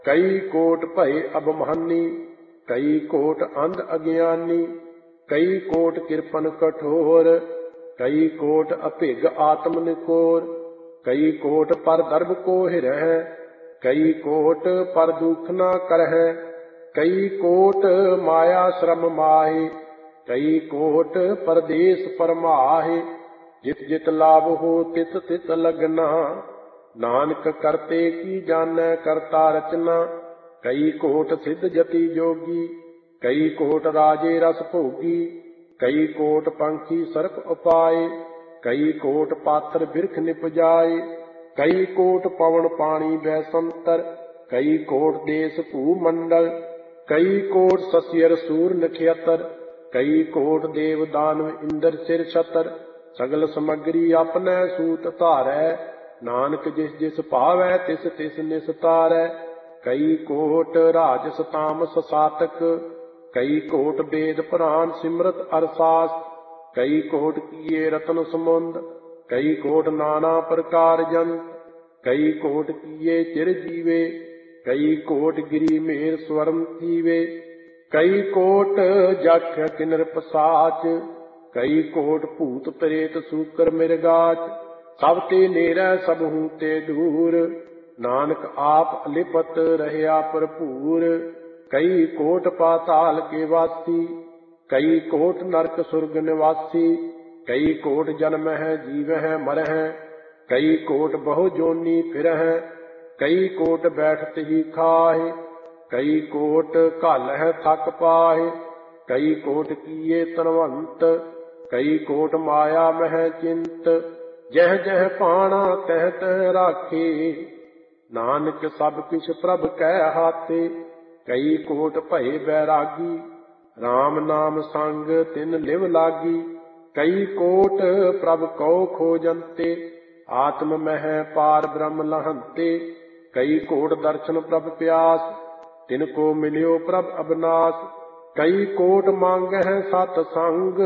कई कोट भय अबमानी, कई कोट अंध अज्ञानी, कई कोट कृपन कठोर, कई कोट अभिग आत्म निकोर, कई कोट पर दर्भ को हिरह, कई कोट पर दुख न करह, कई कोट माया श्रम माहे, कई कोट परदेश परमाहे। जित जित लाभ हो तित तित लगना, नानक करते की जानै करता रचना। कई कोट सिद्ध जति जोगी, कई कोट राजे रस भोगी, कई कोट पंखी सर्प उपाय, कई कोट पाथर बिरख निपजाए, कई कोट पवन पानी बैसंतर, कई कोट देश भूमंडल, कई कोट ससियर सूर नक्षत्र, कई कोट देव दानव इंद्र सिर छतर। सगल समग्री अपने सूत धारै, नानक जिस जिस भावै तिस तिस निस्तारै। कई कोट राजस तामस सातक, कई कोट वेद पुराण सिमरत अरसास, कई कोट किए रतन समुंद, कई कोट नाना प्रकार जंत, कई कोट किए चिर जीवे, कई कोट गिरी मेर स्वरम थीवे, कई कोट जख किन्नर पसाच, कई कोट भूत प्रेत सूकर मिरगाच। सब ते नेरै सबहु ते दूर, नानक आप अलिपत रहया भरपूर। कई कोट पाताल के वासी, कई कोट नरक सुरग निवासी, कई कोट जन्मह जीवह मरह, कई कोट बहु जोनी फिरह, कई कोट बैठत ही खाहे, कई कोट घालह थक पाहे, कई कोट किए तनवंत, कई कोट माया मह चिंत। जह जह पाणा तह तह राखे, नानक सब किछ प्रभ कै हाथे। कई कोट भय बैरागी, राम नाम संग तिन लिव लागी। कई कोट प्रभ कौ खोजंते, आत्म मह पार ब्रह्म लहंते। कई कोट दर्शन प्रभ प्यास, तिनको मिलियो प्रभ अबनास। कई कोट मांगह सत संग,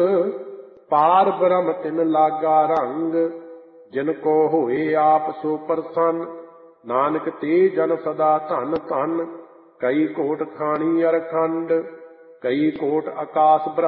पार ब्रह्म तिन लागा रंग। जिनको होए आप सो प्रसन्न, नानक ते जन सदा धन धन। कई कोट खानी अरखंड, कई कोट आकाश ब्रह्म